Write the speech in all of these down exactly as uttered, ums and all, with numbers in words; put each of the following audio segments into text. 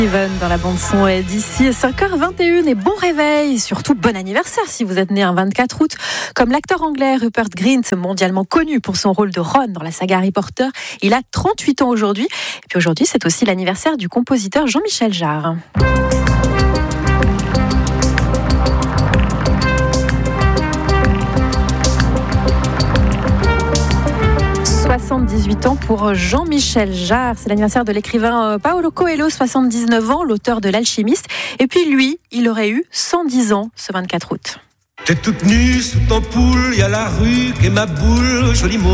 Steven dans la bande-son est d'ici cinq heures vingt et une et bon réveil, surtout bon anniversaire si vous êtes né un vingt-quatre août. Comme l'acteur anglais Rupert Grint, mondialement connu pour son rôle de Ron dans la saga Harry Potter, il a trente-huit ans aujourd'hui. Et puis aujourd'hui, c'est aussi l'anniversaire du compositeur Jean-Michel Jarre. soixante-dix-huit ans pour Jean-Michel Jarre. C'est l'anniversaire de l'écrivain Paolo Coelho, soixante-dix-neuf ans, l'auteur de L'Alchimiste. Et puis lui, il aurait eu cent dix ans ce vingt-quatre août. T'es toute nue sous ton poule, y a la rue et ma boule, joli môme.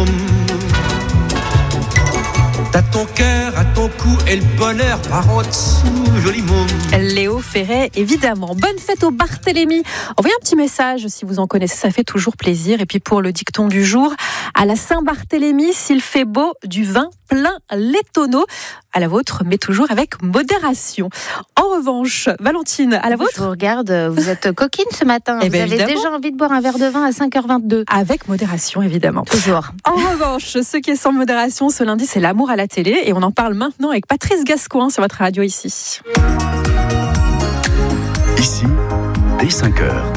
T'as ton cœur à ton cou et le bonheur par en dessous, joli môme. Léo Ferré, évidemment. Bonne fête au Barthélemy. Envoyez un petit message si vous en connaissez, ça fait toujours plaisir. Et puis pour le dicton du jour, à la Saint-Barthélemy, s'il fait beau, du vin plein les tonneaux. À la vôtre, mais toujours avec modération. En revanche, Valentine, à la vôtre. Je vous regarde, vous êtes coquine ce matin. Eh vous ben, avez évidemment. déjà envie de boire un verre de vin à cinq heures vingt-deux. Avec modération, évidemment. Toujours. En revanche, ce qui est sans modération ce lundi, c'est l'amour à la télé. Et on en parle maintenant avec Patrice Gascoin sur votre radio ici. Ici, dès cinq heures.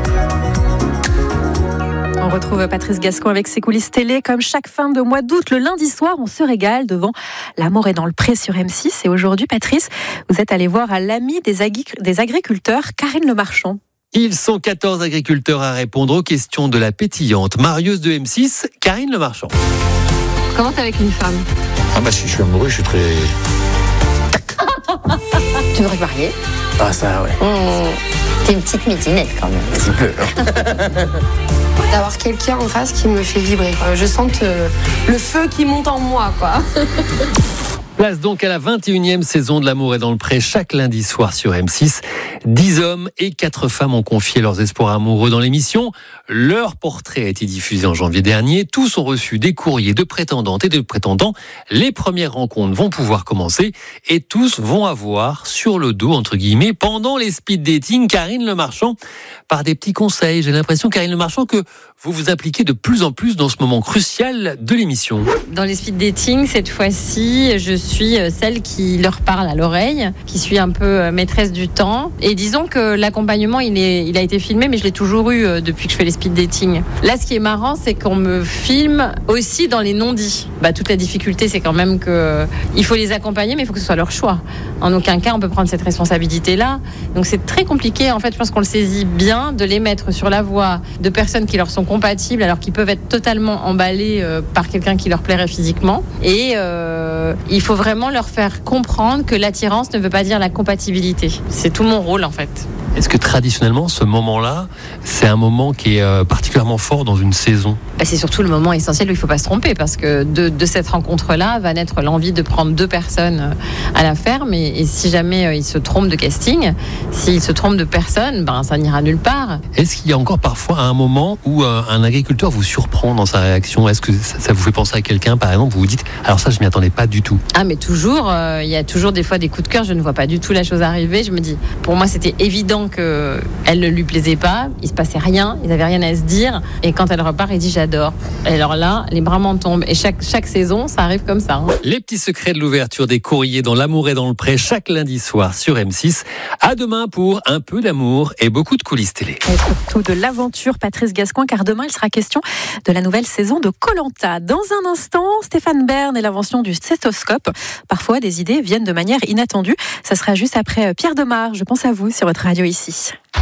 On retrouve Patrice Gascoin avec ses coulisses télé. Comme chaque fin de mois d'août, le lundi soir, on se régale devant L'amour est dans le pré sur M six. Et aujourd'hui, Patrice, vous êtes allé voir à l'ami des, agri- des agriculteurs, Karine Le Marchand. Ils sont quatorze agriculteurs à répondre aux questions de la pétillante marieuse de M six, Karine Le Marchand. Comment t'es avec une femme? Ah bah si je suis amoureux, je suis très... Tu voudrais te marier? Ah ça ouais. Mmh. T'es une petite mitinette quand même. Un petit peu. D'avoir quelqu'un en face qui me fait vibrer, quoi. Je sens euh, le feu qui monte en moi, quoi. Place donc à la vingt et unième saison de L'amour est dans le pré, chaque lundi soir sur M six. Dix hommes et quatre femmes ont confié leurs espoirs amoureux dans l'émission. Leur portrait a été diffusé en janvier dernier. Tous ont reçu des courriers de prétendantes et de prétendants. Les premières rencontres vont pouvoir commencer et tous vont avoir sur le dos, entre guillemets, pendant les speed dating, Karine Le Marchand, par des petits conseils. J'ai l'impression, Karine Le Marchand, que vous vous impliquez de plus en plus dans ce moment crucial de l'émission. Dans les speed dating, cette fois-ci, je suis celle qui leur parle à l'oreille, qui suis un peu maîtresse du temps. Et disons que l'accompagnement, il, est, il a été filmé, mais je l'ai toujours eu depuis que je fais les speed dating. Là, ce qui est marrant, c'est qu'on me filme aussi dans les non-dits. Bah, toute la difficulté, c'est quand même qu'il faut les accompagner, mais il faut que ce soit leur choix. En aucun cas, on peut prendre cette responsabilité-là. Donc c'est très compliqué, en fait, je pense qu'on le saisit bien, de les mettre sur la voie de personnes qui leur sont compatibles, alors qu'ils peuvent être totalement emballés euh, par quelqu'un qui leur plairait physiquement. Et euh, il faut vraiment leur faire comprendre que l'attirance ne veut pas dire la compatibilité. C'est tout mon rôle, en fait. Est-ce que traditionnellement, ce moment-là, c'est un moment qui est euh, particulièrement fort dans une saison? Bah, c'est surtout le moment essentiel où il ne faut pas se tromper, parce que de, de cette rencontre-là va naître l'envie de prendre deux personnes à la ferme. Et, et si jamais euh, ils se trompent de casting, s'ils se trompent de personne, ben, ça n'ira nulle part. Est-ce qu'il y a encore parfois un moment où euh, un agriculteur vous surprend dans sa réaction? Est-ce que ça, ça vous fait penser à quelqu'un, par exemple, vous vous dites, alors ça, je ne m'y attendais pas du tout? Ah, mais toujours, euh, il y a toujours des fois des coups de cœur, je ne vois pas du tout la chose arriver. Je me dis, pour moi, c'était évident qu'elle ne lui plaisait pas, il se passait rien, ils n'avaient rien à se dire, et quand elle repart, il dit j'adore. Et alors là, les bras m'en tombent, et chaque, chaque saison, ça arrive comme ça. Hein. Les petits secrets de l'ouverture des courriers dans L'amour est dans le pré, chaque lundi soir sur M six. À demain pour un peu d'amour et beaucoup de coulisses télé. Et surtout de l'aventure, Patrice Gascoin, car demain, il sera question de la nouvelle saison de Koh-Lanta. Dans un instant, Stéphane Bern et l'invention du stéthoscope. Parfois, des idées viennent de manière inattendue. Ça sera juste après Pierre Demar. Je pense à vous sur votre radio ici.